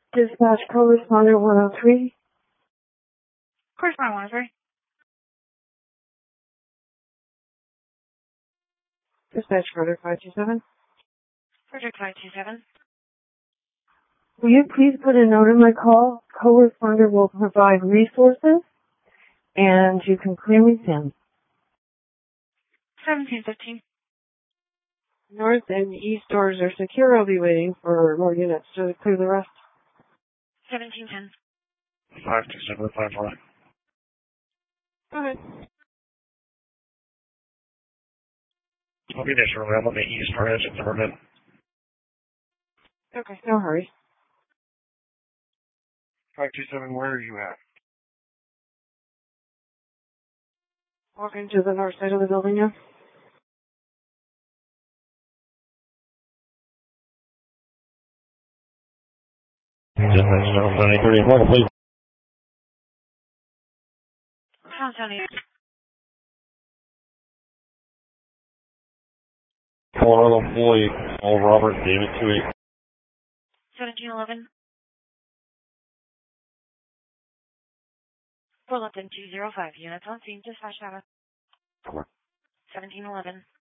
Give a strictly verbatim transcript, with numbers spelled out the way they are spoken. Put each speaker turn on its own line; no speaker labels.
Dispatch correspondent one oh three.
Correspondent one oh three.
Dispatch Frederick five two seven.
Frederick five two seven.
Will you please put a note in my call? Co-responder will provide resources, and you can clearly send.
seventeen fifteen.
North and east doors are secure. I'll be waiting for more units to clear the rest.
seventeen ten.
five two seven five four.
Go ahead.
I'll be there shortly. I'm on the east door edge of the permit.
Okay, no hurry.
five two seven, where are you at?
Walking to the north side of the building now.
Just letting you know, nine thirty, welcome, please.
Sounds Tony.
Colorado employee, all Robert, David two eight.
seventeen eleven. Bulletin two zero five. Units on scene. Dispatch data.
Come on.
seventeen eleven.